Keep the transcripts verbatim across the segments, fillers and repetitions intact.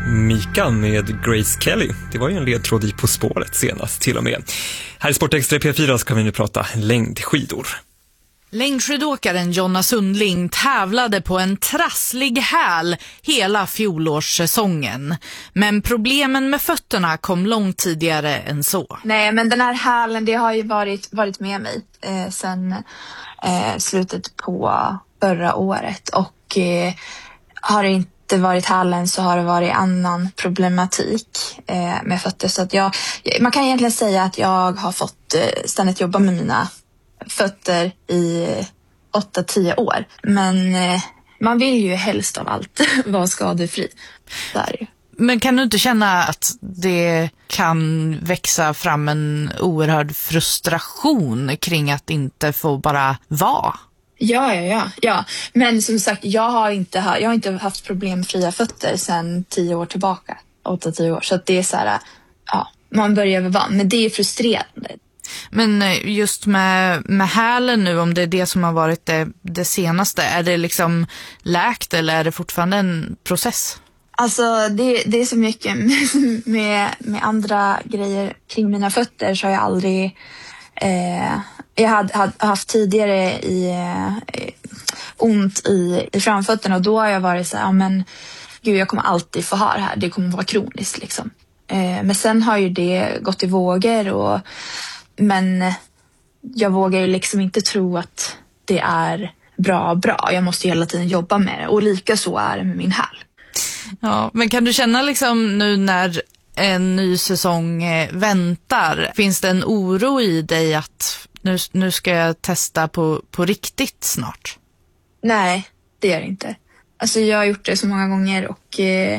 Mika med Grace Kelly. Det var ju en ledtråd i På spåret senast till och med. Här i Sportextra P fyra ska vi nu prata längdskidor. Längdskidåkaren Jonna Sundling tävlade på en trasslig häl hela fjolårssäsongen. Men problemen med fötterna kom långt tidigare än så. Nej, men den här hälen, det har ju varit, varit med mig eh, sen eh, slutet på förra året. Och eh, har det inte varit hälen så har det varit annan problematik eh, med fötter. Så att jag, man kan egentligen säga att jag har fått eh, ständigt jobba med mina fötter i åtta tio år. Men eh, man vill ju helst av allt vara skadefri. Där. Men kan du inte känna att det kan växa fram en oerhörd frustration kring att inte få bara vara? Ja, ja, ja, ja. Men som sagt, jag har inte, jag har inte haft problem med fria fötter sedan tio år tillbaka. åtta tio år. Så att det är så här, ja, man börjar väl vara. Men det är frustrerande. Men just med, med hälen nu, om det är det som har varit det, det senaste, är det liksom läkt eller är det fortfarande en process? Alltså det, det är så mycket med, med, med andra grejer kring mina fötter så har jag aldrig... Eh, jag hade, hade haft tidigare i, eh, ont i, i framfötterna och då har jag varit så här, ja, men gud, jag kommer alltid få ha det här. Det kommer vara kroniskt liksom. Eh, men sen har ju det gått i vågor och... Men jag vågar ju liksom inte tro att det är bra bra. Jag måste hela tiden jobba med det. Och lika så är det med min häl. Ja, men kan du känna liksom nu när en ny säsong väntar, finns det en oro i dig att nu, nu ska jag testa på, på riktigt snart? Nej, det gör det inte. Alltså jag har gjort det så många gånger och... Eh,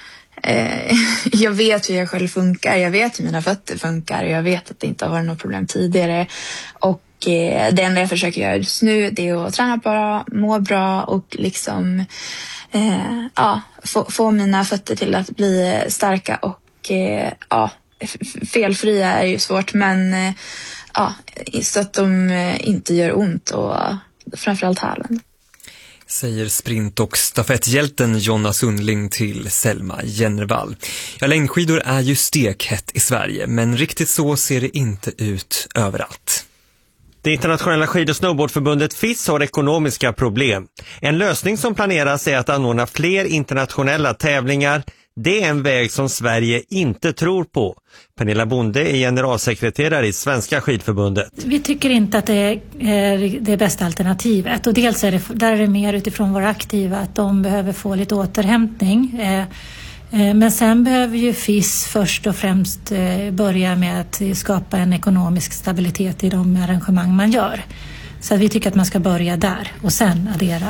jag vet hur jag själv funkar, jag vet hur mina fötter funkar, jag vet att det inte har varit något problem tidigare och det enda jag försöker göra just nu det är att träna bra, må bra och liksom eh, ja, få, få mina fötter till att bli starka och eh, ja, felfria är ju svårt men eh, ja, så att de inte gör ont och framförallt hälen. Säger sprint- och stafetthjälten Jonna Sundling till Selma Jennervall. Ja, längdskidor är ju stekhett i Sverige, men riktigt så ser det inte ut överallt. Det internationella skid- och snowboardförbundet F I S har ekonomiska problem. En lösning som planeras är att anordna fler internationella tävlingar. Det är en väg som Sverige inte tror på. Pernilla Bonde är generalsekreterare i Svenska skidförbundet. Vi tycker inte att det är det bästa alternativet. Och dels är det, där är det mer utifrån våra aktiva att de behöver få lite återhämtning. Men sen behöver ju F I S först och främst börja med att skapa en ekonomisk stabilitet i de arrangemang man gör. Så vi tycker att man ska börja där och sen addera.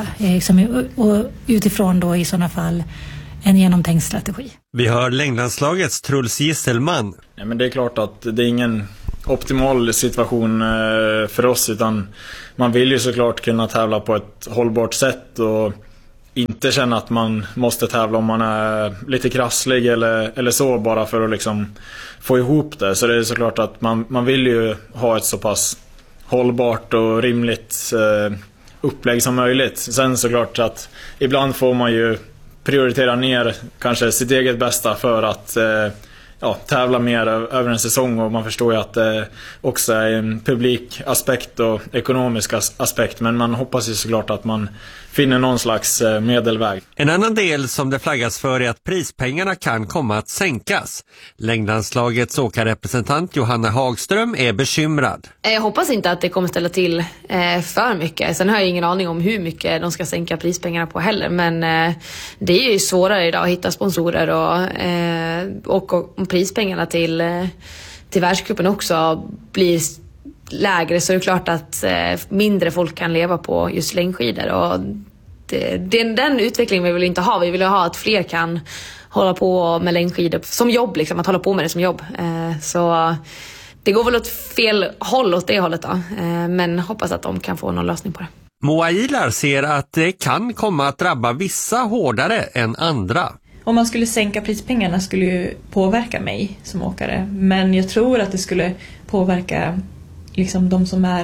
Och utifrån då i sådana fall en genomtänkt strategi. Vi hör längdlandslagets Truls Gisselman. Ja, men det är klart att det är ingen optimal situation för oss utan man vill ju såklart kunna tävla på ett hållbart sätt och inte känna att man måste tävla om man är lite krasslig eller, eller så bara för att liksom få ihop det. Så det är såklart att man, man vill ju ha ett så pass hållbart och rimligt eh, upplägg som möjligt. Sen såklart att ibland får man ju prioritera ner kanske sitt eget bästa för att eh, ja, tävla mer över en säsong och man förstår ju att det också är en publik aspekt och ekonomisk aspekt men man hoppas ju såklart att man finner någon slags medelväg. En annan del som det flaggas för är att prispengarna kan komma att sänkas. Längdlandslagets åkarrepresentant Johanna Hagström är bekymrad. Jag hoppas inte att det kommer ställa till eh, för mycket. Sen har jag ingen aning om hur mycket de ska sänka prispengarna på heller. Men eh, det är ju svårare idag att hitta sponsorer och, eh, och, och prispengarna till, eh, till världscupen också blir lägre så är det klart att eh, mindre folk kan leva på just längdskidor och det, det, den utvecklingen vi vill inte ha. Vi vill ha att fler kan hålla på med längdskidor som jobb, liksom, att hålla på med det som jobb. Eh, så det går väl åt fel håll åt det hållet då. Eh, men hoppas att de kan få någon lösning på det. Moa Ilar ser att det kan komma att drabba vissa hårdare än andra. Om man skulle sänka prispengarna skulle ju påverka mig som åkare. Men jag tror att det skulle påverka liksom de som är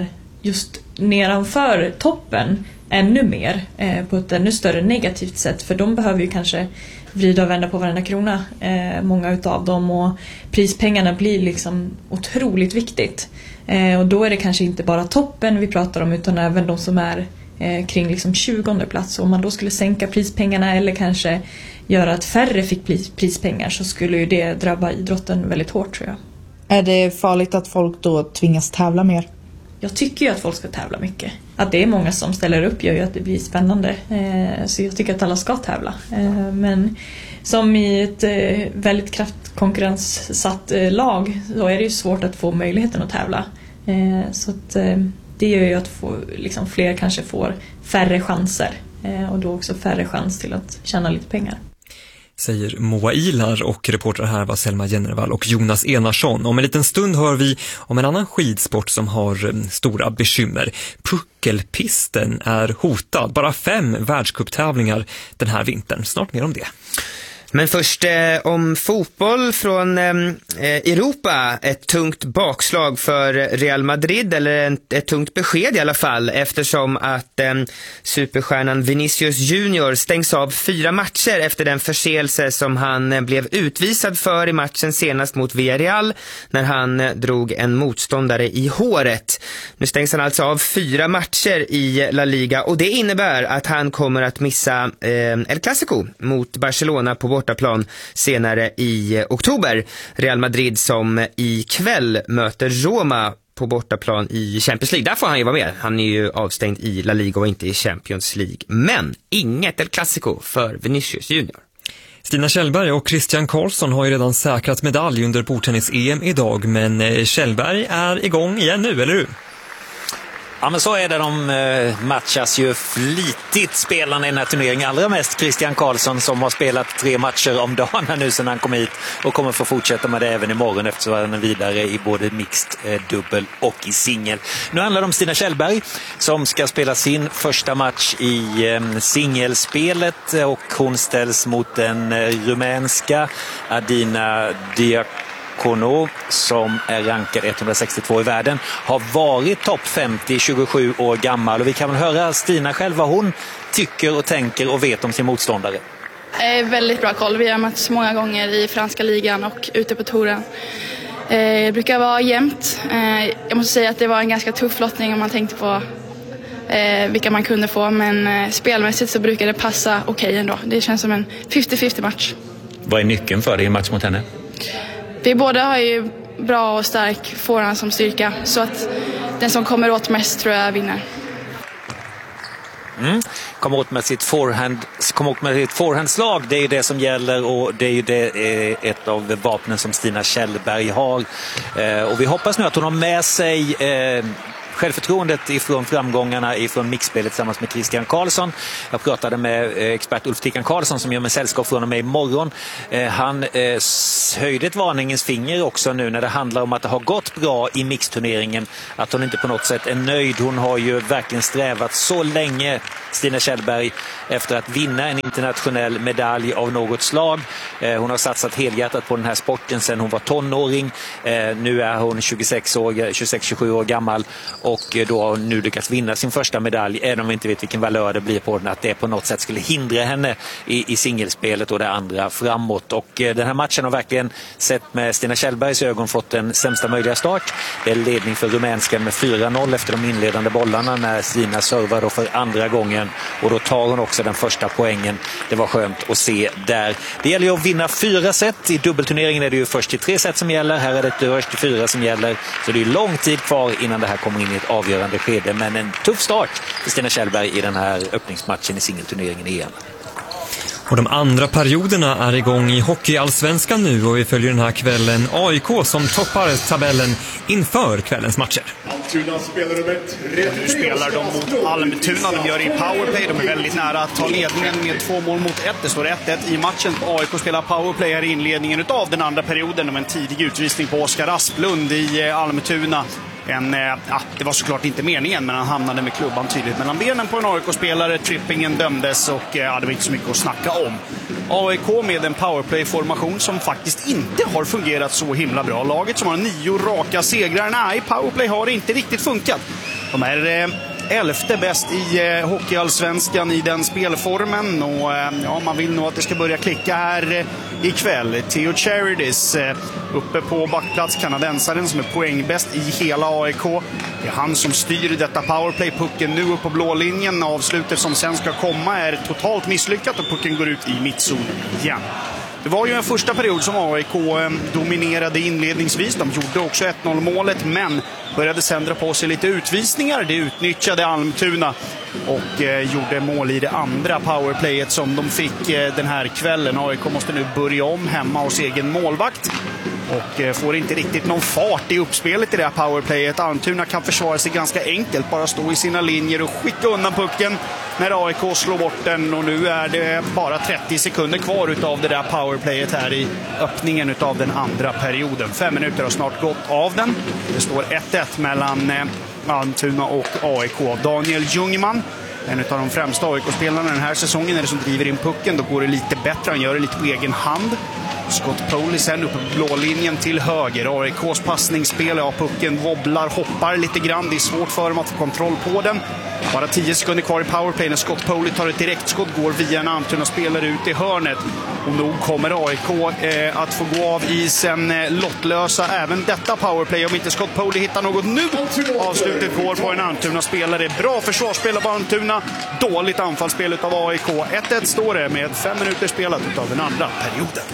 just nedanför toppen ännu mer eh, på ett ännu större negativt sätt, för de behöver ju kanske vrida och vända på varenda krona, eh, många utav dem, och prispengarna blir liksom otroligt viktigt. Eh, och då är det kanske inte bara toppen vi pratar om, utan även de som är eh, kring liksom tjugonde plats. Om man då skulle sänka prispengarna eller kanske göra att färre fick pris, prispengar, så skulle ju det drabba idrotten väldigt hårt, tror jag. Är det farligt att folk då tvingas tävla mer? Jag tycker ju att folk ska tävla mycket. Att det är många som ställer upp gör ju att det blir spännande. Eh, så jag tycker att alla ska tävla. Eh, men som i ett eh, väldigt kraftkonkurrenssatt eh, lag, så är det ju svårt att få möjligheten att tävla. Eh, så att, eh, det gör ju att få, liksom, fler kanske får färre chanser. Eh, och då också färre chans till att tjäna lite pengar. Säger Moa Ilar, och reporter här var Selma Jennervall och Jonas Enarsson. Om en liten stund hör vi om en annan skidsport som har stora bekymmer. Puckelpisten är hotad. Bara fem världscuptävlingar den här vintern. Snart mer om det. Men först eh, om fotboll från eh, Europa. Ett tungt bakslag för Real Madrid, eller en, ett tungt besked i alla fall, eftersom att eh, superstjärnan Vinicius Junior stängs av fyra matcher efter den förseelse som han eh, blev utvisad för i matchen senast mot Villarreal, när han eh, drog en motståndare i håret. Nu stängs han alltså av fyra matcher i La Liga, och det innebär att han kommer att missa eh, El Clasico mot Barcelona på bortaplan senare i oktober. Real Madrid som ikväll möter Roma på bortaplan i Champions League. Där får han ju vara med. Han är ju avstängd i La Liga och inte i Champions League. Men inget El Clasico för Vinicius Junior. Stina Kjellberg och Christian Karlsson har ju redan säkrat medalj under bordtennis-E M idag, men Kjellberg är igång igen nu, eller hur? Ja, men så är det. De matchas ju flitigt, spelarna i den här turneringen. Allra mest Christian Karlsson, som har spelat tre matcher om dagen nu sedan han kom hit, och kommer få fortsätta med det även imorgon, eftersom han är vidare i både mixed, dubbel och i singel. Nu handlar det om Stina Kjellberg som ska spela sin första match i singelspelet, och hon ställs mot den rumänska Adina Diak Kono, som är rankad etthundrasextiotvå i världen, har varit topp femtio, tjugosju år gammal, och vi kan väl höra Stina själv vad hon tycker och tänker och vet om sin motståndare. Eh, väldigt bra koll. Vi har mötts många gånger i franska ligan och ute på touren. Eh, det brukar vara jämnt. Eh, jag måste säga att det var en ganska tuff lottning om man tänkte på eh, vilka man kunde få, men eh, spelmässigt så brukar det passa okej okay ändå. Det känns som en femtio femtio match. Vad är nyckeln för dig i en match mot henne? Vi båda har ju bra och stark forehand som styrka, så att den som kommer åt mest tror jag vinner. Mm. Kommer åt med sitt forehand, kommer åt med sitt forehandslag, det är ju det som gäller, och det är ju det, ett av vapnen som Stina Kjellberg har. Eh, och vi hoppas nu att hon har med sig eh, självförtroendet ifrån framgångarna ifrån mixspelet tillsammans med Christian Karlsson. Jag pratade med expert Ulf Tickan Karlsson som gör med sällskap från och med imorgon. Han höjde ett varningens finger också nu när det handlar om att det har gått bra i mixturneringen. Att hon inte på något sätt är nöjd. Hon har ju verkligen strävat så länge, Stina Kjellberg, efter att vinna en internationell medalj av något slag. Hon har satsat helhjärtat på den här sporten sedan hon var tonåring. Nu är hon tjugosex tjugosju år gammal, och då har hon nu lyckats vinna sin första medalj, även om vi inte vet vilken valör det blir på den, att det på något sätt skulle hindra henne i, i singelspelet och det andra framåt. Och den här matchen har verkligen, sett med Stina Kjellbergs ögon, fått den sämsta möjliga start. Det är ledning för rumänskan med fyra noll efter de inledande bollarna när Stina servar då för andra gången, och då tar hon också den första poängen. Det var skönt att se där. Det gäller ju att vinna fyra set. I dubbelturneringen är det ju först till tre set som gäller. Här är det först till fyra som gäller. Så det är lång tid kvar innan det här kommer in i ett avgörande skede. Men en tuff start för Stina Kjellberg i den här öppningsmatchen i singelturneringen igen. Och de andra perioderna är igång i hockeyallsvenskan nu, och vi följer den här kvällen A I K som toppar tabellen inför kvällens matcher. Almtuna spelar nummer tre. Nu spelar de mot Almtuna. De gör det i powerplay. De är väldigt nära att ta ledningen med två mål mot ett. Det står ett ett i matchen. A I K spelar powerplay här i inledningen av den andra perioden. Med en tidig utvisning på Oskar Asplund i Almtuna. En, ja, det var såklart inte meningen, men han hamnade med klubban tydligt mellan benen på en A I K-spelare. Trippingen dömdes, och ja, det var inte så mycket att snacka om. A I K med en powerplay-formation som faktiskt inte har fungerat så himla bra. Laget som har nio raka segrar, nej, powerplay har inte riktigt funkat. De är eh, elfte bäst i eh, hockeyallsvenskan i den spelformen och eh, ja, man vill nog att det ska börja klicka här eh, ikväll. Theo Charities eh, uppe på backplats, kanadensaren som är poängbäst i hela A I K. Det är han som styr detta powerplay. Pucken nu upp på blå linjen. Avslutet som sen ska komma är totalt misslyckat och pucken går ut i mittzon igen. Det var ju en första period som A I K dominerade inledningsvis. De gjorde också ett noll målet men började sen dra på sig lite utvisningar. Det utnyttjade Almtuna och eh, gjorde mål i det andra powerplayet som de fick eh, den här kvällen. A I K måste nu börja om hemma hos egen målvakt. Och eh, får inte riktigt någon fart i uppspelet i det här powerplayet. Almtuna kan försvara sig ganska enkelt. Bara stå i sina linjer och skicka undan pucken när A I K slår bort den. Och nu är det bara trettio sekunder kvar utav det där powerplayet här i öppningen utav den andra perioden. Fem minuter har snart gått av den. Det står ett ett mellan eh, Almtuna och A I K. Daniel Ljungman, en av de främsta A I K-spelarna den här säsongen, är det som driver in pucken. Då går det lite bättre, han gör det lite på egen hand. Scott Poli sen uppe på blå linjen till höger. A I K:s passningsspel, ja, pucken wobblar, hoppar lite grann. Det är svårt för dem att få kontroll på den. Bara tio sekunder kvar i powerplay när Scott Poli tar ett direktskott, går via en Almtuna spelare ut i hörnet. Och nog kommer A I K eh, att få gå av isen eh, lottlösa även detta powerplay om inte Scott Poli hittar något nu. Avslutet går på en Almtuna spelare. Bra försvarsspel av Almtuna, dåligt anfallsspel av A I K. ett ett står det med fem minuter spelat av den andra perioden.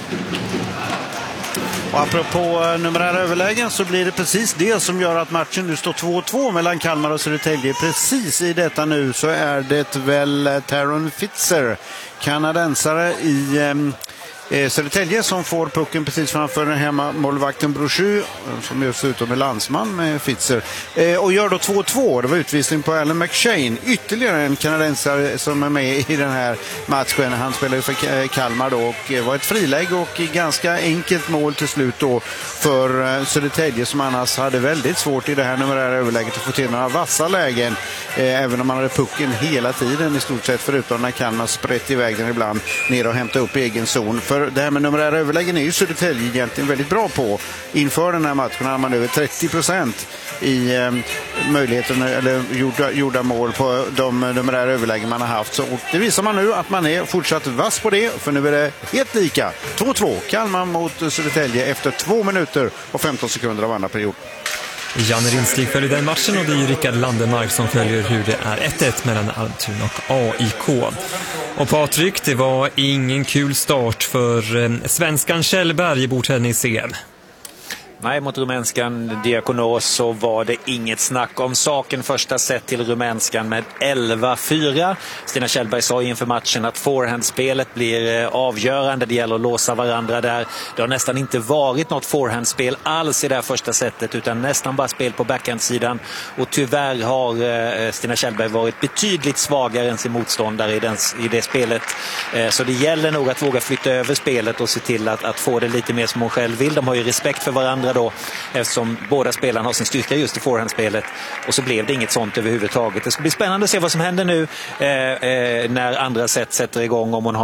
Och apropå numerära överlägen så blir det precis det som gör att matchen nu står två två mellan Kalmar och Södertälje. Precis i detta nu så är det väl Taron Fitzer, kanadensare i eh, Södertälje, som får pucken precis framför den hemma målvakten Brochu, som just utom är landsman med Fitzer, eh, och gör då två två. Det var utvisning på Alan McShane, ytterligare en kanadensare som är med i den här matchen. Han spelar ju för Kalmar då och var ett frilägg och ganska enkelt mål till slut då för eh, Södertälje, som annars hade väldigt svårt i det här numerära överläget att få till några vassa lägen, eh, även om man hade pucken hela tiden i stort sett, förutom när Kalmar sprätt iväg den ibland ner och hämta upp egen zon. För det här med numerära överlägen är ju Södertälje egentligen väldigt bra på. Inför den här matchen har man över trettio procent i eh, möjligheten eller gjorda, gjorda mål på de numerära överlägen man har haft. Så, och det visar man nu att man är fortsatt vass på det, för nu är det helt lika. två två Kalmar mot Södertälje efter två minuter och femton sekunder av andra period. Janne Rinstig följer den matchen och det är ju Rickard Landemark som följer hur det är ett ett mellan Almtuna och A I K. Och Patrik, det var ingen kul start för eh, svenskan Kjellberg i bordtennis-C M. Nej, mot rumänskan Diakonos så var det inget snack om saken. Första set till rumänskan med elva fyra. Stina Kjellberg sa inför matchen att forehandspelet blir avgörande. Det gäller att låsa varandra där. Det har nästan inte varit något forehandspel alls i det här första setet, utan nästan bara spel på backhandsidan. Och tyvärr har Stina Kjellberg varit betydligt svagare än sin motståndare i, den, i det spelet. Så det gäller nog att våga flytta över spelet och se till att, att få det lite mer som hon själv vill. De har ju respekt för varandra då, eftersom båda spelarna har sin styrka just i forehandspelet, och så blev det inget sånt överhuvudtaget. Det ska bli spännande att se vad som händer nu eh, eh, när andra set sätter igång, om hon har